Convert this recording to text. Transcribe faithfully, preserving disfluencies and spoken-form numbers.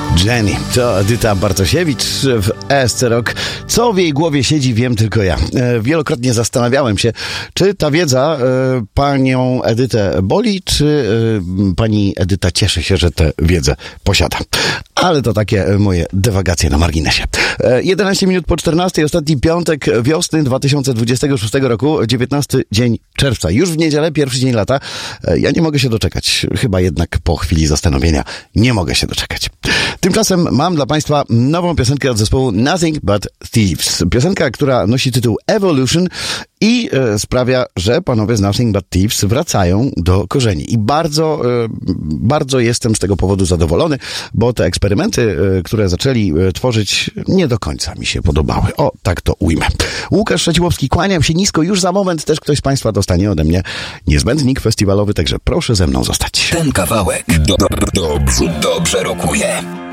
Jenny, to Edyta Bartosiewicz w E S C Rock. Co w jej głowie siedzi, wiem tylko ja. Wielokrotnie zastanawiałem się, czy ta wiedza e, panią Edytę boli, czy e, pani Edyta cieszy się, że tę wiedzę posiada. Ale to takie moje dywagacje na marginesie. E, jedenaście minut po czternastej, ostatni piątek wiosny dwa tysiące dwudziestego szóstego roku, dziewiętnasty dzień czerwca. Już w niedzielę, pierwszy dzień lata. E, ja nie mogę się doczekać. Chyba jednak po chwili zastanowienia nie mogę się doczekać. Tymczasem mam dla Państwa nową piosenkę od zespołu Nothing But Thieves. Piosenka, która nosi tytuł Evolution i e, sprawia, że panowie z Nothing But Thieves wracają do korzeni. I bardzo, e, bardzo jestem z tego powodu zadowolony, bo te eksperymenty, e, które zaczęli e, tworzyć, nie do końca mi się podobały. O, tak to ujmę. Łukasz Szczeciłowski, kłaniam się nisko. Już za moment też ktoś z Państwa dostanie ode mnie niezbędnik festiwalowy, także proszę ze mną zostać. Ten kawałek do, do, dobrze, dobrze rokuje.